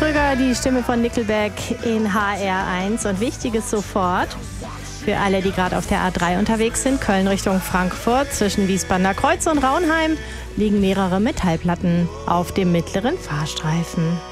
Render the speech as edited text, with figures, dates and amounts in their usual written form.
Krüger, die Stimme von Nickelback in HR1 und Wichtiges sofort. Für alle, die gerade auf der A3 unterwegs sind, Köln Richtung Frankfurt, zwischen Wiesbadener Kreuz und Raunheim, liegen mehrere Metallplatten auf dem mittleren Fahrstreifen.